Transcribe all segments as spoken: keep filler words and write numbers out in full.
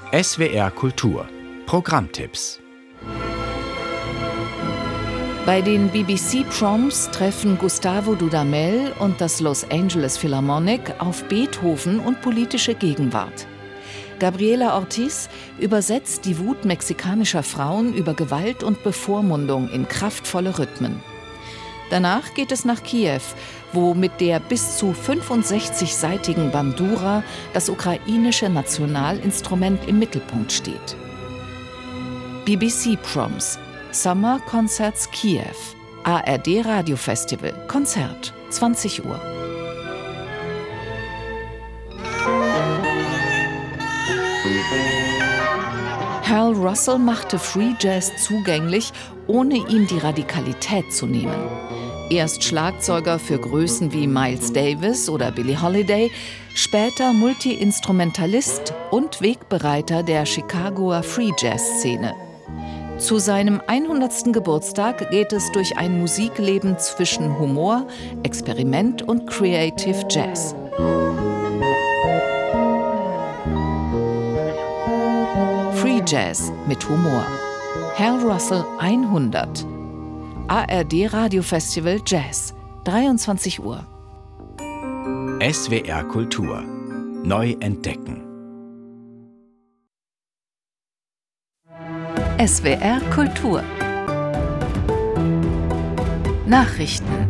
S W R Kultur Programmtipps. Bei den B B C Proms treffen Gustavo Dudamel und das Los Angeles Philharmonic auf Beethoven und politische Gegenwart. Gabriela Ortiz übersetzt die Wut mexikanischer Frauen über Gewalt und Bevormundung in kraftvolle Rhythmen. Danach geht es nach Kiew, wo mit der bis zu fünfundsechzig-seitigen Bandura das ukrainische Nationalinstrument im Mittelpunkt steht. B B C Proms Summer Concerts Kiew, A R D Radio Festival, Konzert, zwanzig Uhr. Hal Russell machte Free Jazz zugänglich, ohne ihm die Radikalität zu nehmen. Erst Schlagzeuger für Größen wie Miles Davis oder Billie Holiday, später Multi-Instrumentalist und Wegbereiter der Chicagoer Free Jazz-Szene. Zu seinem hundertsten Geburtstag geht es durch ein Musikleben zwischen Humor, Experiment und Creative Jazz. Free Jazz mit Humor. Hal Russell hundert. A R D Radio Festival Jazz, dreiundzwanzig Uhr. S W R Kultur. Neu entdecken. S W R Kultur. Nachrichten.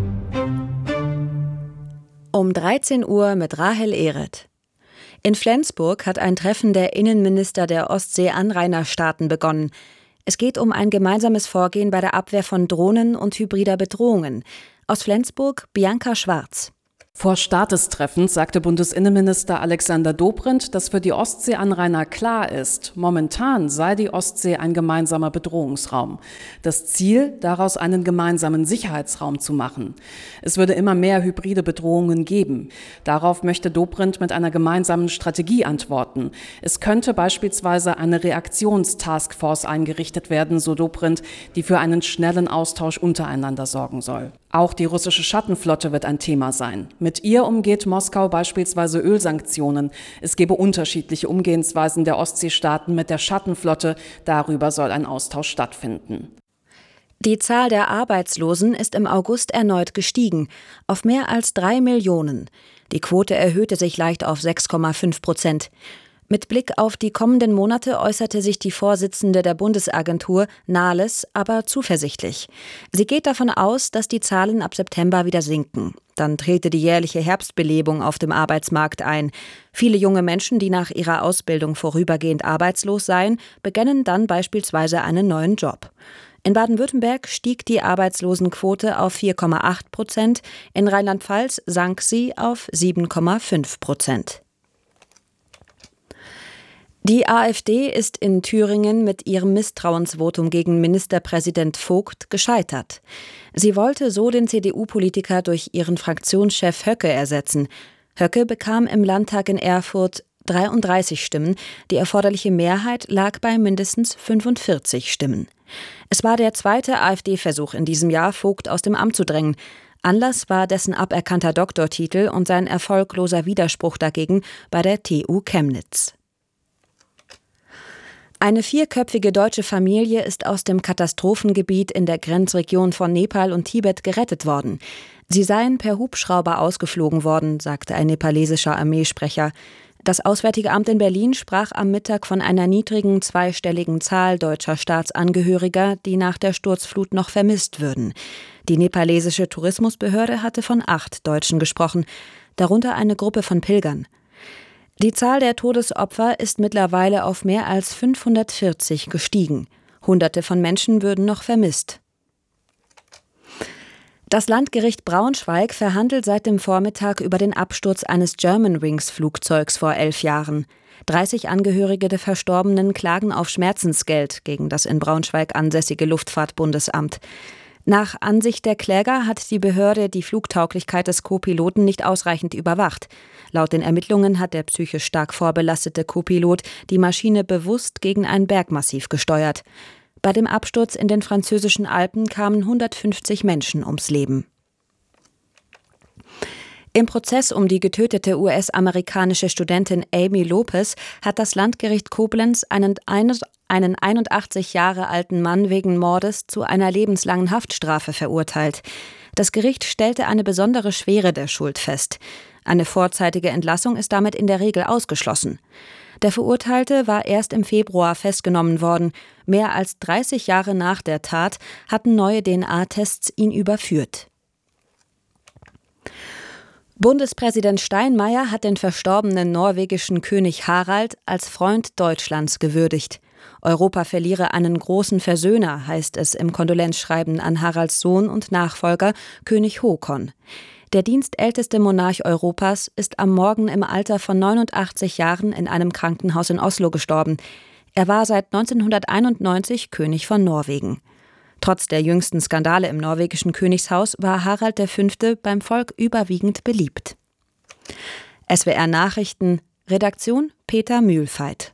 Um dreizehn Uhr mit Rahel Ehret. In Flensburg hat ein Treffen der Innenminister der Ostsee-Anrainerstaaten begonnen. Es geht um ein gemeinsames Vorgehen bei der Abwehr von Drohnen und hybrider Bedrohungen. Aus Flensburg Bianca Schwarz. Vor Start des Treffens sagte Bundesinnenminister Alexander Dobrindt, dass für die Ostseeanrainer klar ist, momentan sei die Ostsee ein gemeinsamer Bedrohungsraum. Das Ziel, daraus einen gemeinsamen Sicherheitsraum zu machen. Es würde immer mehr hybride Bedrohungen geben. Darauf möchte Dobrindt mit einer gemeinsamen Strategie antworten. Es könnte beispielsweise eine Reaktionstaskforce eingerichtet werden, so Dobrindt, die für einen schnellen Austausch untereinander sorgen soll. Auch die russische Schattenflotte wird ein Thema sein. Mit ihr umgeht Moskau beispielsweise Ölsanktionen. Es gebe unterschiedliche Umgehensweisen der Ostseestaaten mit der Schattenflotte. Darüber soll ein Austausch stattfinden. Die Zahl der Arbeitslosen ist im August erneut gestiegen, auf mehr als drei Millionen. Die Quote erhöhte sich leicht auf sechs Komma fünf Prozent. Mit Blick auf die kommenden Monate äußerte sich die Vorsitzende der Bundesagentur, Nahles, aber zuversichtlich. Sie geht davon aus, dass die Zahlen ab September wieder sinken. Dann trete die jährliche Herbstbelebung auf dem Arbeitsmarkt ein. Viele junge Menschen, die nach ihrer Ausbildung vorübergehend arbeitslos seien, beginnen dann beispielsweise einen neuen Job. In Baden-Württemberg stieg die Arbeitslosenquote auf vier Komma acht Prozent, in Rheinland-Pfalz sank sie auf sieben Komma fünf Prozent. Die AfD ist in Thüringen mit ihrem Misstrauensvotum gegen Ministerpräsident Vogt gescheitert. Sie wollte so den C D U-Politiker durch ihren Fraktionschef Höcke ersetzen. Höcke bekam im Landtag in Erfurt dreiunddreißig Stimmen. Die erforderliche Mehrheit lag bei mindestens fünfundvierzig Stimmen. Es war der zweite AfD-Versuch in diesem Jahr, Vogt aus dem Amt zu drängen. Anlass war dessen aberkannter Doktortitel und sein erfolgloser Widerspruch dagegen bei der T U Chemnitz. Eine vierköpfige deutsche Familie ist aus dem Katastrophengebiet in der Grenzregion von Nepal und Tibet gerettet worden. Sie seien per Hubschrauber ausgeflogen worden, sagte ein nepalesischer Armeesprecher. Das Auswärtige Amt in Berlin sprach am Mittag von einer niedrigen zweistelligen Zahl deutscher Staatsangehöriger, die nach der Sturzflut noch vermisst würden. Die nepalesische Tourismusbehörde hatte von acht Deutschen gesprochen, darunter eine Gruppe von Pilgern. Die Zahl der Todesopfer ist mittlerweile auf mehr als fünfhundertvierzig gestiegen. Hunderte von Menschen würden noch vermisst. Das Landgericht Braunschweig verhandelt seit dem Vormittag über den Absturz eines Germanwings-Flugzeugs vor elf Jahren. dreißig Angehörige der Verstorbenen klagen auf Schmerzensgeld gegen das in Braunschweig ansässige Luftfahrtbundesamt. Nach Ansicht der Kläger hat die Behörde die Flugtauglichkeit des Co-Piloten nicht ausreichend überwacht. Laut den Ermittlungen hat der psychisch stark vorbelastete Co-Pilot die Maschine bewusst gegen ein Bergmassiv gesteuert. Bei dem Absturz in den französischen Alpen kamen hundertfünfzig Menschen ums Leben. Im Prozess um die getötete U S-amerikanische Studentin Amy Lopez hat das Landgericht Koblenz einen, einen einundachtzig Jahre alten Mann wegen Mordes zu einer lebenslangen Haftstrafe verurteilt. Das Gericht stellte eine besondere Schwere der Schuld fest. Eine vorzeitige Entlassung ist damit in der Regel ausgeschlossen. Der Verurteilte war erst im Februar festgenommen worden. Mehr als dreißig Jahre nach der Tat hatten neue D N A-Tests ihn überführt. Bundespräsident Steinmeier hat den verstorbenen norwegischen König Harald als Freund Deutschlands gewürdigt. Europa verliere einen großen Versöhner, heißt es im Kondolenzschreiben an Haralds Sohn und Nachfolger König Håkon. Der dienstälteste Monarch Europas ist am Morgen im Alter von neunundachtzig Jahren in einem Krankenhaus in Oslo gestorben. Er war seit neunzehnhunderteinundneunzig König von Norwegen. Trotz der jüngsten Skandale im norwegischen Königshaus war Harald der Fünfte beim Volk überwiegend beliebt. S W R Nachrichten, Redaktion Peter Mühlfeit.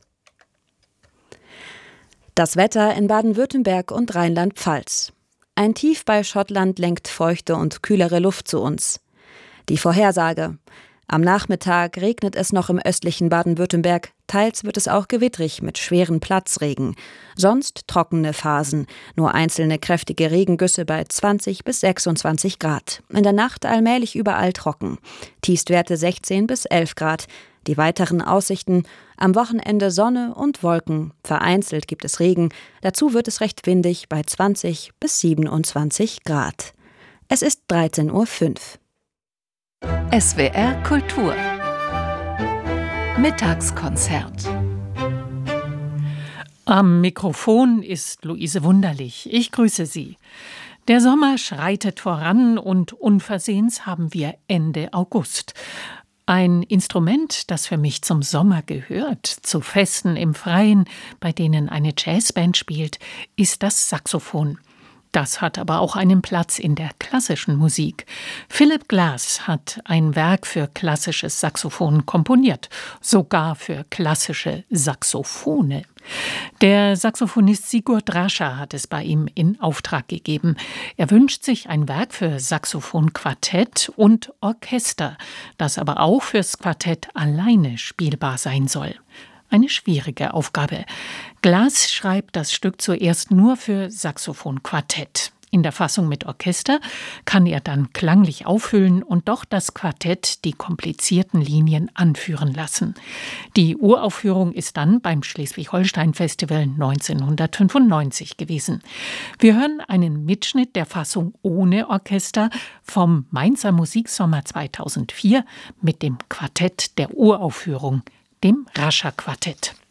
Das Wetter in Baden-Württemberg und Rheinland-Pfalz. Ein Tief bei Schottland lenkt feuchte und kühlere Luft zu uns. Die Vorhersage. Am Nachmittag regnet es noch im östlichen Baden-Württemberg. Teils wird es auch gewittrig mit schweren Platzregen. Sonst trockene Phasen. Nur einzelne kräftige Regengüsse bei zwanzig bis sechsundzwanzig Grad. In der Nacht allmählich überall trocken. Tiefstwerte sechzehn bis elf Grad. Die weiteren Aussichten: am Wochenende Sonne und Wolken. Vereinzelt gibt es Regen. Dazu wird es recht windig bei zwanzig bis siebenundzwanzig Grad. Es ist dreizehn Uhr fünf. S W R Kultur Mittagskonzert. Am Mikrofon ist Luise Wunderlich. Ich grüße Sie. Der Sommer schreitet voran und unversehens haben wir Ende August. Ein Instrument, das für mich zum Sommer gehört, zu Festen im Freien, bei denen eine Jazzband spielt, ist das Saxophon. Das hat aber auch einen Platz in der klassischen Musik. Philip Glass hat ein Werk für klassisches Saxophon komponiert, sogar für klassische Saxophone. Der Saxophonist Sigurd Rascher hat es bei ihm in Auftrag gegeben. Er wünscht sich ein Werk für Saxophon-Quartett und Orchester, das aber auch fürs Quartett alleine spielbar sein soll. Eine schwierige Aufgabe. Glass schreibt das Stück zuerst nur für Saxophon-Quartett. In der Fassung mit Orchester kann er dann klanglich auffüllen und doch das Quartett die komplizierten Linien anführen lassen. Die Uraufführung ist dann beim Schleswig-Holstein-Festival neunzehnhundertfünfundneunzig gewesen. Wir hören einen Mitschnitt der Fassung ohne Orchester vom Mainzer Musiksommer zweitausendvier mit dem Quartett der Uraufführung, dem Rascher Quartett.